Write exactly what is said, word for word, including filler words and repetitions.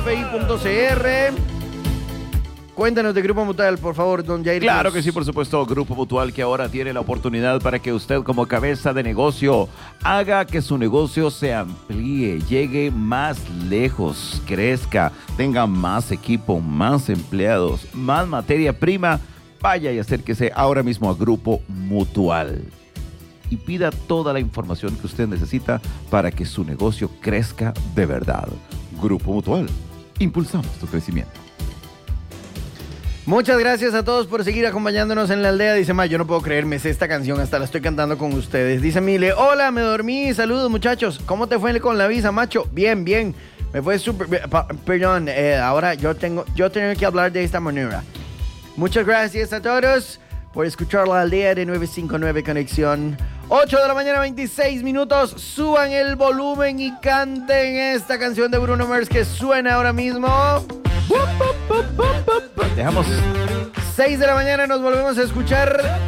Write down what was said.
f i punto c r. Cuéntanos de Grupo Mutual, por favor, don Jair. Claro que sí, por supuesto. Grupo Mutual, que ahora tiene la oportunidad para que usted, como cabeza de negocio, haga que su negocio se amplíe, llegue más lejos, crezca, tenga más equipo, más empleados, más materia prima. Vaya y acérquese ahora mismo a Grupo Mutual y pida toda la información que usted necesita para que su negocio crezca de verdad. Grupo Mutual, impulsamos tu crecimiento. Muchas gracias a todos por seguir acompañándonos en la aldea. Dice Ma, yo no puedo creerme, sé esta canción, hasta la estoy cantando con ustedes. Dice Mile, hola, me dormí, saludos muchachos. ¿Cómo te fue con la visa, macho? Bien, bien, me fue súper bien. Perdón, eh, ahora yo tengo, yo tengo que hablar de esta manera. Muchas gracias a todos por escuchar la aldea de nueve cinco nueve Conexión. ocho de la mañana, veintiséis minutos. Suban el volumen y canten esta canción de Bruno Mars que suena ahora mismo. Dejamos seis de la mañana, nos volvemos a escuchar